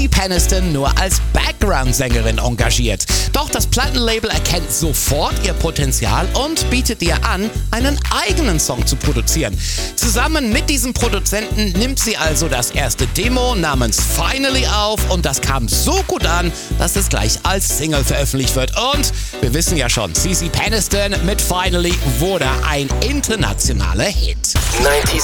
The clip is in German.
Peniston nur als Background-Sängerin engagiert. Doch das Plattenlabel erkennt sofort ihr Potenzial und bietet ihr an, einen eigenen Song zu produzieren. Zusammen mit diesem Produzenten nimmt sie also das erste Demo namens Finally auf und das kam so gut an, dass es gleich als Single veröffentlicht wird. Und wir wissen ja schon, CeCe Peniston mit Finally wurde ein internationaler Hit.